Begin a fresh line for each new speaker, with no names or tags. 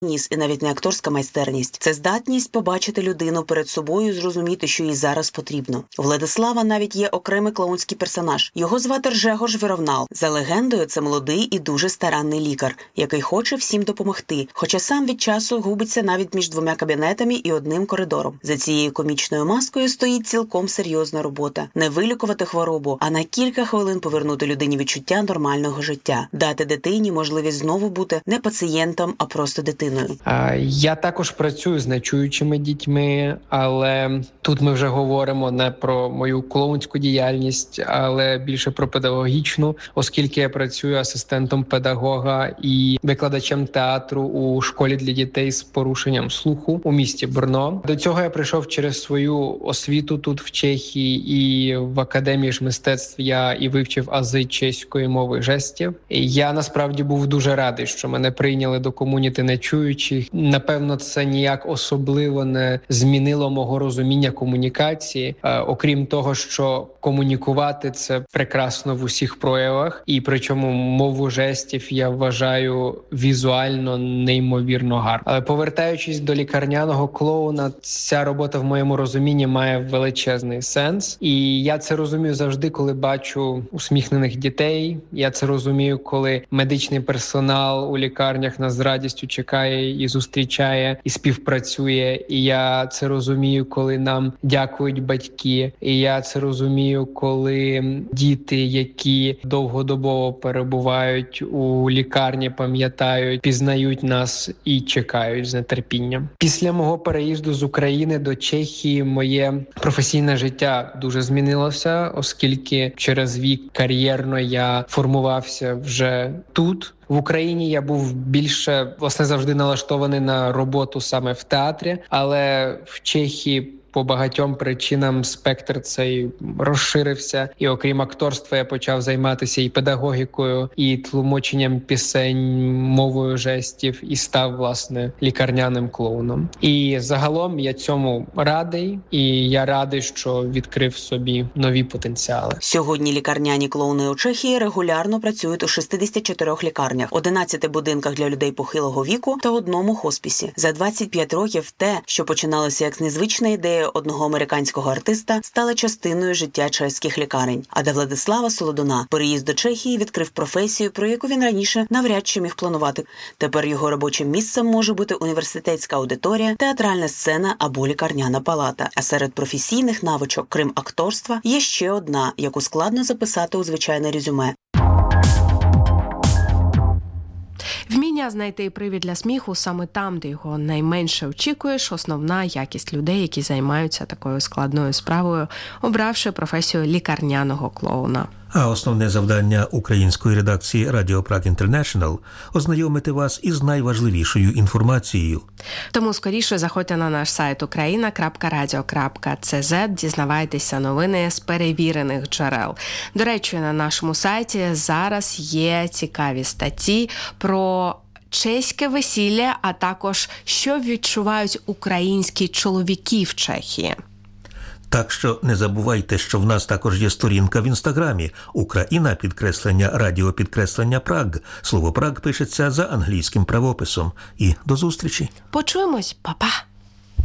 ніс і навіть не акторська майстерність. Це здатність побачити людину перед собою і зрозуміти, що їй зараз потрібно. У Владислава навіть є окремий клоунський персонаж. Його звати Жегош Вировнал. За легендою, це молодий і дуже старанний лікар, який хоче всім допомогти, хоча сам від часу губиться навіть між двома кабінетами і одним коридором. За цією комічною маскою стоїть цілком серйозна робота. Не вилікувати хворобу, а на кілька хвилин повернути людині відчуття нормального життя. Дати дитині можливість знову бути не пацієнтом, а просто дитиною.
Я також працюю з нечуючими дітьми, але тут ми вже говоримо не про мою клоунську діяльність, але більше про педагогічну, оскільки я працюю асистентом педагога і викладачем театру у школі для дітей з порушенням слуху у місті Брно. До цього я прийшов через свою освіту тут в Чехії, і в Академії ж мистецтв я і вивчив ази чеської мови жестів. Я насправді був дуже радий, що мене прийняли до комуніти нечуючих. Напевно, це ніяк особливо не змінило мого розуміння комунікації, окрім того, що комунікувати – це прекрасно в усіх проявах, і причому мову жестів я вважаю візуально неймовірно гарно. Але повертаючись до лікарняного клоуна, ця робота в моєму розумінні має величезний сенс, і я це розумію завжди, коли бачу усміхнених дітей, я це розумію, коли медичний персонал у лікарнях нас з радістю чекає і зустрічає, і співпрацює. І я це розумію, коли нам дякують батьки. І я це розумію, коли діти, які довгодобово перебувають у лікарні, пам'ятають, пізнають нас і чекають з нетерпінням. Після мого переїзду з України до Чехії моє професійне життя дуже змінилося, оскільки через вік кар'єрно я формувався вже тут. В Україні я був більше, власне, завжди налаштований на роботу саме в театрі, але в Чехії по багатьом причинам спектр цей розширився. І окрім акторства я почав займатися і педагогікою, і тлумаченням пісень мовою жестів, і став, власне, лікарняним клоуном. І загалом я цьому радий, і я радий, що відкрив собі нові потенціали.
Сьогодні лікарняні клоуни у Чехії регулярно працюють у 64 лікарнях, 11 будинках для людей похилого віку та одному хоспісі. За 25 років те, що починалося як незвична ідея одного американського артиста, стала частиною життя чеських лікарень. А для Владислава Солодуна переїзд до Чехії відкрив професію, про яку він раніше навряд чи міг планувати. Тепер його робочим місцем може бути університетська аудиторія, театральна сцена або лікарняна палата. А серед професійних навичок, крім акторства, є ще одна, яку складно записати у звичайне резюме.
Вміння знайти привід для сміху саме там, де його найменше очікуєш – основна якість людей, які займаються такою складною справою, обравши професію лікарняного клоуна.
А основне завдання української редакції Радіо Праг Інтернешнл – ознайомити вас із найважливішою інформацією.
Тому скоріше заходьте на наш сайт ukraina.radio.cz, дізнавайтеся новини з перевірених джерел. До речі, на нашому сайті зараз є цікаві статті про чеське весілля, а також що відчувають українські чоловіки в Чехії.
Так що не забувайте, що в нас також є сторінка в Інстаграмі Україна_Радіо_Праг. Слово «Праг» пишеться за англійським правописом. І до зустрічі.
Почуємось, па-па!